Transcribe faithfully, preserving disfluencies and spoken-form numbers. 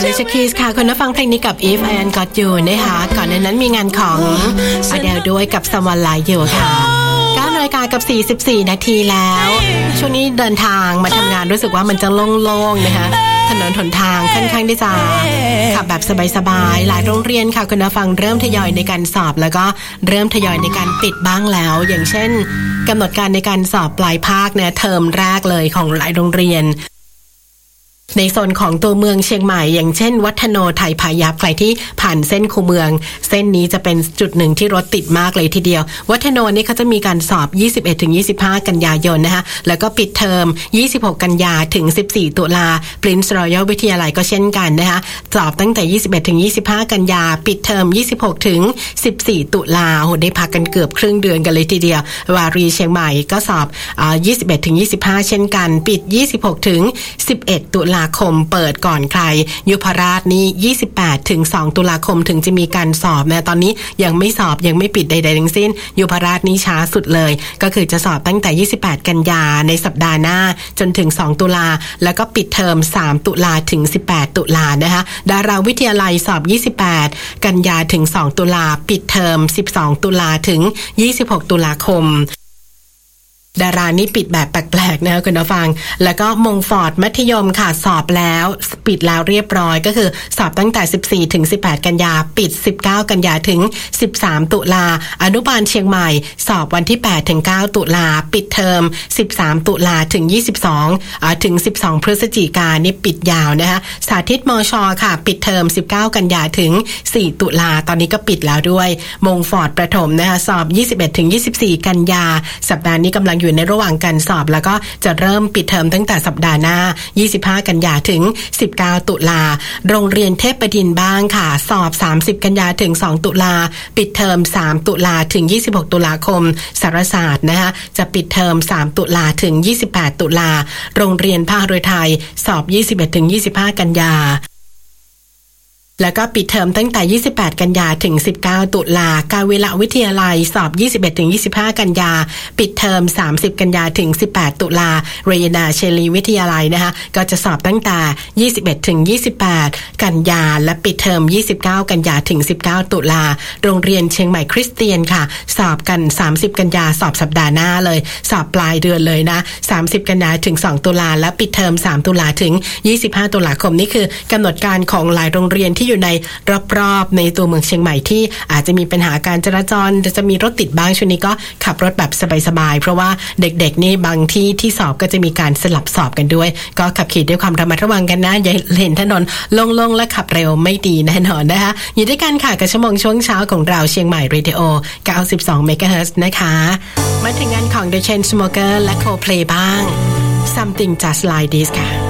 Alicia Keys ค่ะคุณผู้ฟังเพลงนี้กับ If I Ain't Got You นะคะก่อนหน้านั้นมีงานของ Adele ด้วยกับ Someone Like You ค่ะเก้านาฬิกากับสี่สิบสี่นาทีแล้วช่วงนี้เดินทางมาทำงานรู้สึกว่ามันจะโล่งๆนะคะถนนหนทางค่อนข้างที่จะขับแบบสบายๆหลายโรงเรียนค่ะคุณผู้ฟังเริ่มทยอยในการสอบแล้วก็เริ่มทยอยในการปิดบ้างแล้วอย่างเช่นกำหนดการในการสอบปลายภาคเนี่ยเทอมแรกเลยของหลายโรงเรียนในโซนของตัวเมืองเชียงใหม่อย่างเช่นวัฒโนไทยพายัพใครที่ผ่านเส้นคูเมืองเส้นนี้จะเป็นจุดหนึ่งที่รถติดมากเลยทีเดียววัฒโนนี่เขาจะมีการสอบ ยี่สิบเอ็ดถึงยี่สิบห้า กันยายนนะคะแล้วก็ปิดเทอมยี่สิบหกกันยาถึงสิบสี่ตุลา Prince Royal วิทยาลัยก็เช่นกันนะคะสอบตั้งแต่ยี่สิบเอ็ดถึงยี่สิบห้ากันยาปิดเทอมยี่สิบหกถึงสิบสี่ตุลาโหได้พักกันเกือบครึ่งเดือนกันเลยทีเดียววารีเชียงใหม่ก็สอบอ่ายี่สิบเอ็ดถึงยี่สิบห้าเช่นกันปิดยี่สิบหกถึงสิบเอ็ดตุลาคมเปิดก่อนใครยุพราชนี่ยี่สิบแปดถึงสองตุลาคมถึงจะมีการสอบนะตอนนี้ยังไม่สอบยังไม่ปิดใดๆทั้งสิ้นยุพราชนี่ช้าสุดเลยก็คือจะสอบตั้งแต่ยี่สิบแปดกันยาในสัปดาห์หน้าจนถึงสองตุลาแล้วก็ปิดเทอมสามตุลาถึงสิบแปดตุลานะคะดาราวิทยาลัยสอบยี่สิบแปดกันยาถึงสองตุลาปิดเทอมสิบสองตุลาถึงยี่สิบหกตุลาคมดารานี่ปิดแบบแปลกๆนะคะคุณผู้ฟังแล้วก็มงฟอร์ดมัธยมค่ะสอบแล้วปิดแล้วเรียบร้อยก็คือสอบตั้งแต่สิบสี่ถึงสิบแปดกันยาปิดสิบเก้ากันยาถึงสิบสามตุลาอนุบาลเชียงใหม่สอบวันที่แปดถึงเก้าตุลาปิดเทอมสิบสามตุลาถึงยี่สิบสองอ่าถึงสิบสองพฤศจิกายนนี่ปิดยาวนะคะสาธิตมชค่ะปิดเทอมสิบเก้ากันยาถึงสี่ตุลาตอนนี้ก็ปิดแล้วด้วยมงฟอร์ดประถมนะคะสอบยี่สิบเอ็ดถึงยี่สิบสี่กันยาสัปดาห์นี้กำลังอยู่ในระหว่างการสอบแล้วก็จะเริ่มปิดเทอมตั้งแต่สัปดาห์หน้ายี่สิบห้ากันยาถึงสิบเก้าตุลาโรงเรียนเทพประดินบ้างค่ะสอบสามสิบกันยาถึงสองตุลาปิดเทอมสามตุลาถึงยี่สิบหกตุลาคมสารศาสตร์นะคะจะปิดเทอมสามตุลาถึงยี่สิบแปดตุลาโรงเรียนภาคฤทัยสอบยี่สิบเอ็ดถึงยี่สิบห้ากันยาแล้วก็ปิดเทอมตั้งแต่ยี่สิบแปดกันยาถึงสิบเก้าตุลากาญจนวิทยาลัยสอบยี่สิบเอ็ดถึงยี่สิบห้ากันยาปิดเทอมสามสิบกันยาถึงสิบแปดตุลาเรยนาเชลีวิทยาลัยนะคะก็จะสอบตั้งแต่ยี่สิบเอ็ดถึงยี่สิบแปดกันยาและปิดเทอมยี่สิบเก้ากันยาถึงสิบเก้าตุลาโรงเรียนเชียงใหม่คริสเตียนค่ะสอบกันสามสิบกันยาสอบสัปดาห์หน้าเลยสอบปลายเดือนเลยนะสามสิบกันยาถึงสองตุลาและปิดเทอมสามตุลาถึงยี่สิบห้าตุลาคมนี่คือกำหนดการของหลายโรงเรียนที่อยู่ในรอบๆในตัวเมืองเชียงใหม่ที่อาจจะมีปัญหาการจราจรจะมีรถติดบ้างช่วงนี้ก็ขับรถแบบสบายๆเพราะว่าเด็กๆนี่บางที่ที่สอบก็จะมีการสลับสอบกันด้วยก็ขับขี่ด้วยความระมัดระวังกันนะอย่าเห็นถนนโล่งๆและขับเร็วไม่ดีแน่นอนนะคะอยู่ด้วยกันค่ะกับชั่วโมงช่วงเช้าของเราเชียงใหม่เรดิโอเก้าสิบสองเมกะเฮิรตซ์นะคะมาถึงงานของ The Chainsmokers และ Coldplay บ้าง Something Just Like This ค่ะ